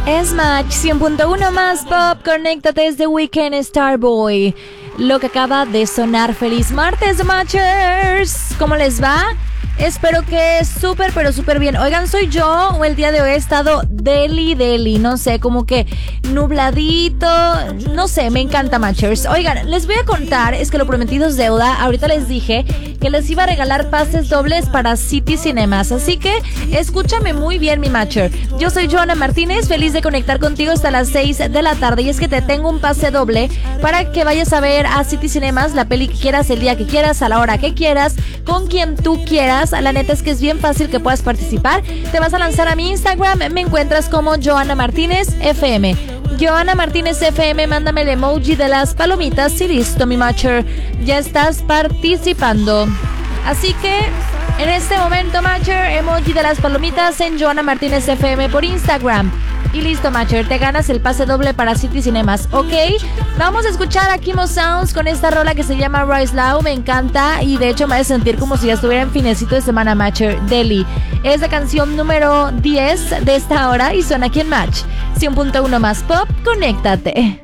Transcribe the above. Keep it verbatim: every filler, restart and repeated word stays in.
Es Match cien punto uno más pop. Conéctate desde Weekend Starboy. Lo que acaba de sonar. Feliz martes, Matchers. ¿Cómo les va? Espero que súper, pero súper bien. Oigan, soy yo o el día de hoy he estado deli, deli, no sé, como que nubladito, no sé, me encanta, Matchers. Oigan, les voy a contar, es que lo prometido es deuda. Ahorita les dije que les iba a regalar pases dobles para City Cinemas, así que escúchame muy bien, mi Matcher. Yo soy Joana Martínez, feliz de conectar contigo hasta las seis de la tarde, y es que te tengo un pase doble para que vayas a ver a City Cinemas la peli que quieras, el día que quieras, a la hora que quieras, con quien tú quieras. La neta es que es bien fácil que puedas participar. Te vas a lanzar a mi Instagram, me encuentras como Joana Martínez F M. Joana Martínez F M, mándame el emoji de las palomitas y listo, mi Matcher, ya estás participando. Así que en este momento, Matcher, emoji de las palomitas en Joana Martínez F M por Instagram. Y listo, Matcher, te ganas el pase doble para City Cinemas, ¿ok? Vamos a escuchar a Kimo Sounds con esta rola que se llama Rise Low. Me encanta y de hecho me hace sentir como si ya estuviera en finecito de semana, Matcher. Deli. Es la canción número diez de esta hora y suena aquí en Match cien punto uno más pop. Conéctate.